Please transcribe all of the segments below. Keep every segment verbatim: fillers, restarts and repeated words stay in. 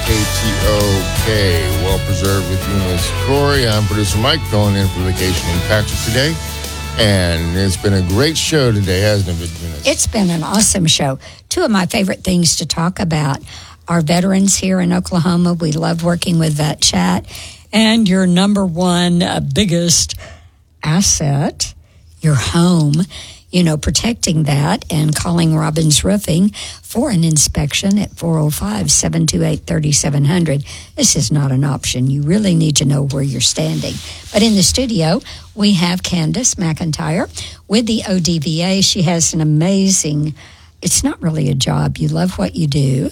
K T O K. Well preserved with you, Miss Corey. I'm producer Mike, filling in for Vacation in Patrick today. And it's been a great show today, hasn't it, Eunice? It's been an awesome show. Two of my favorite things to talk about are veterans here in Oklahoma. We love working with Vet Chat. And your number one uh, biggest asset, your home. You know, protecting that and calling Robbins Roofing for an inspection at four oh five, seven two eight, three seven zero zero. This is not an option. You really need to know where you're standing. But in the studio, we have Candace McIntyre with the O D V A. She has an amazing, it's not really a job. You love what you do,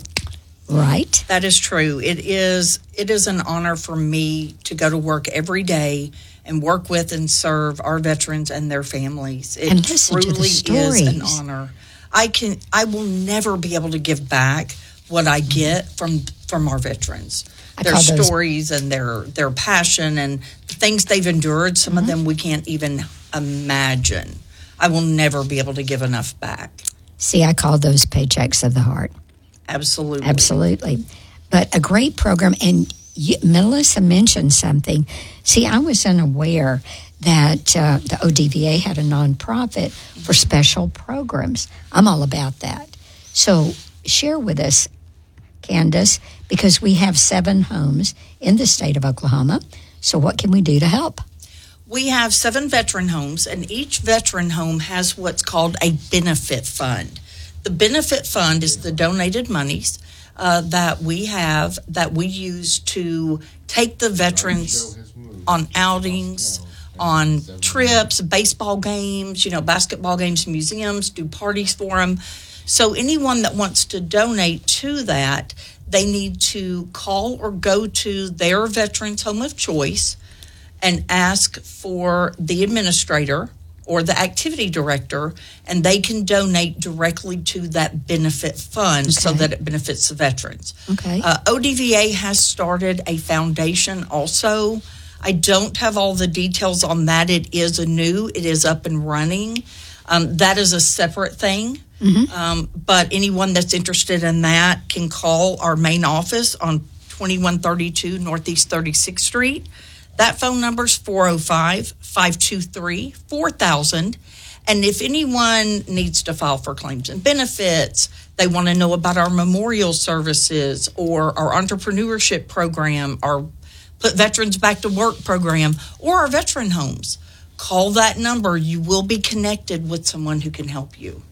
right? That is true. It is, it is an honor for me to go to work every day and work with and serve our veterans and their families. It and listen truly to the stories. is an honor. I can I will never be able to give back what I get from from our veterans. I Their those- stories and their their passion and the things they've endured, some mm-hmm. of them we can't even imagine. I will never be able to give enough back. See, I call those paychecks of the heart. Absolutely. Absolutely. But a great program. And you, Melissa mentioned something. See, I was unaware that uh, the O D V A had a nonprofit for special programs. I'm all about that. So share with us, Candace, because we have seven homes in the state of Oklahoma. So what can we do to help? We have seven veteran homes, and each veteran home has what's called a benefit fund. The benefit fund is the donated monies Uh, that we have that we use to take the veterans on outings, on trips, baseball games, you know, basketball games, museums, do parties for them. So anyone that wants to donate to that, they need to call or go to their veterans home of choice and ask for the administrator or the activity director, and they can donate directly to that benefit fund okay. so that it benefits the veterans. Okay. Uh, O D V A has started a foundation also. I don't have all the details on that. It is a new, it is up and running. Um, that is a separate thing. Mm-hmm. Um, but anyone that's interested in that can call our main office on twenty-one thirty-two Northeast thirty-sixth Street. That phone number is four oh five, five two three, four thousand. And if anyone needs to file for claims and benefits, they want to know about our memorial services or our entrepreneurship program, our Put Veterans Back to Work program, or our veteran homes, call that number. You will be connected with someone who can help you.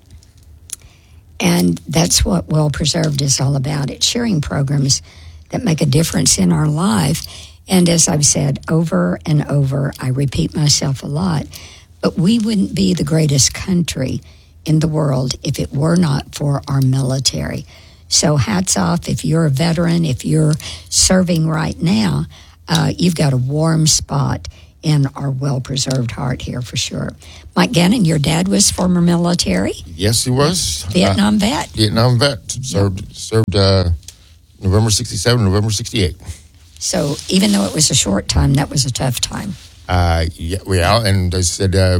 And that's what Well Preserved is all about. It's sharing programs that make a difference in our life. And as I've said over and over, I repeat myself a lot, but we wouldn't be the greatest country in the world if it were not for our military. So hats off if you're a veteran, if you're serving right now, uh, you've got a warm spot in our well-preserved heart here for sure. Mike Gannon, your dad was former military? Yes, he was. Vietnam uh, vet. Vietnam vet. Served, yep. served uh, November sixty-seven, November sixty-eight. So even though it was a short time, that was a tough time. Uh, yeah, yeah, and I said, uh,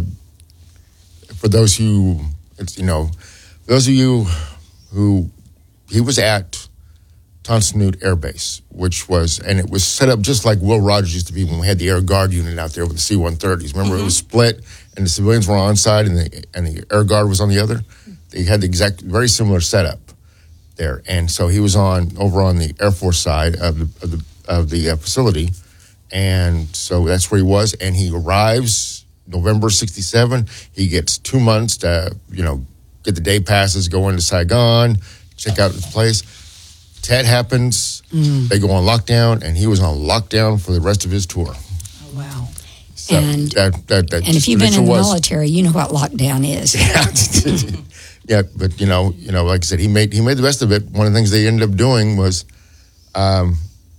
for those who, it's, you know, those of you who, he was at Tonsanute Air Base, which was, and it was set up just like Will Rogers used to be when we had the Air Guard unit out there with the C one thirties. Remember, mm-hmm. It was split, and the civilians were on one side, and the and the Air Guard was on the other. They had the exact, very similar setup there, and so he was on over on the Air Force side of the of the of the uh, facility, and so that's where he was, and he arrives November sixty-seven. He gets two months to, you know, get the day passes, go into Saigon, check out the place. Tet happens, mm. they go on lockdown, and he was on lockdown for the rest of his tour. Oh, wow. So and that, that, that and if you've been in the was, military, you know what lockdown is. Yeah. Yeah, but you know, you know, like I said, he made he made the best of it. One of the things they ended up doing was, um,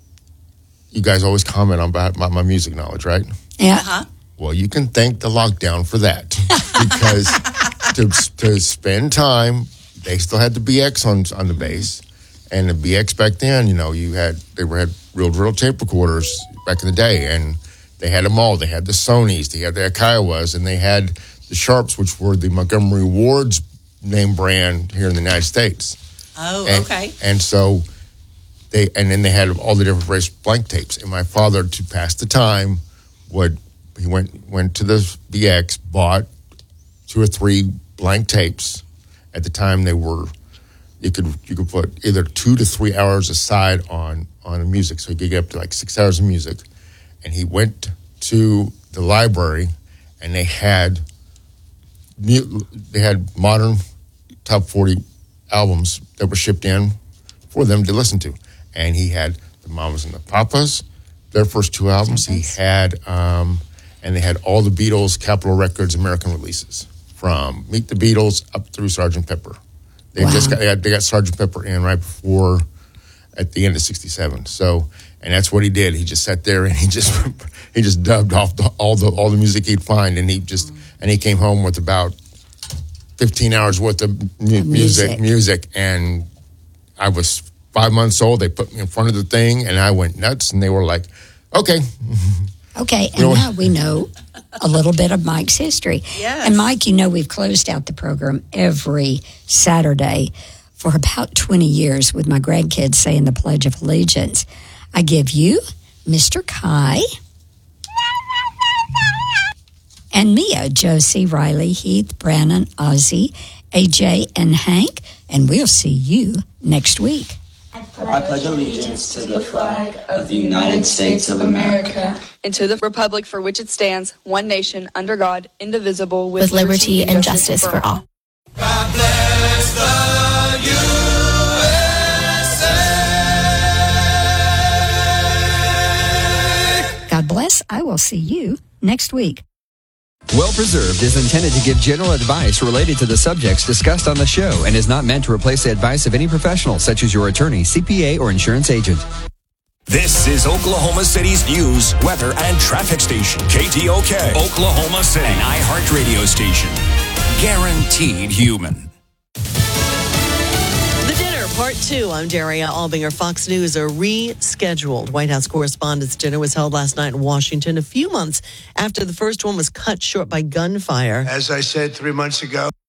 you guys always comment on about my, my music knowledge, right? Yeah. Uh-huh. Well, you can thank the lockdown for that because to to spend time, they still had the B X on on the base, and the B X back then, you know, you had they were had real drill tape recorders back in the day, and they had them all. They had the Sonys, they had the Kiowas, and they had the Sharps, which were the Montgomery Ward's name brand here in the United States. Oh, and, okay. And so they and then they had all the different race blank tapes. And my father, to pass the time, would he went went to the B X, bought two or three blank tapes. At the time, they were you could you could put either two to three hours aside on on music, so you could get up to like six hours of music. And he went to the library, and they had they had modern top forty albums that were shipped in for them to listen to. And he had the Mamas and the Papas, their first two albums. He had, um, and they had all the Beatles, Capitol Records, American releases from Meet the Beatles up through Sergeant Pepper. They Wow. just got, they got, they got Sergeant Pepper in right before, at the end of sixty-seven. So, and that's what he did. He just sat there and he just he just dubbed off the, all the all the music he'd find, and he just and he came home with about fifteen hours worth of mu- music, music, music, and I was five months old. They put me in front of the thing, and I went nuts. And they were like, "Okay, Okay, and You know- now we know a little bit of Mike's history. Yes. And Mike, you know, we've closed out the program every Saturday for about twenty years with my grandkids saying the Pledge of Allegiance. I give you Mister Kai and Mia, Josie, Riley, Heath, Brannon, Ozzy, A J, and Hank, and we'll see you next week. I pledge allegiance to the flag of the United States of America and to the republic for which it stands, one nation, under God, indivisible, with, with liberty and justice for all. God bless the U S A. God bless. I will see you next week. Well Preserved is intended to give general advice related to the subjects discussed on the show and is not meant to replace the advice of any professional, such as your attorney, C P A, or insurance agent. This is Oklahoma City's news, weather, and traffic station. K T O K, Oklahoma City, an iHeart radio station. Guaranteed human. The dinner, part two. I'm Daria Albinger. Fox News are rescheduled. White House Correspondents' Dinner was held last night in Washington, a few months after the first one was cut short by gunfire. As I said three months ago,